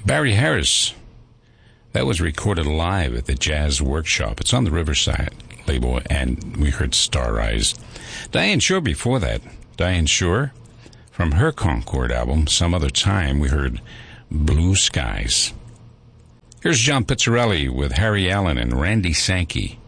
Barry Harris. That was recorded live at the Jazz Workshop. It's on the Riverside label, and we heard Star Eyes. Diane Shore before that. Diane Shore, from her Concord album, Some Other Time, we heard Blue Skies. Here's John Pizzarelli with Harry Allen and Randy Sankey.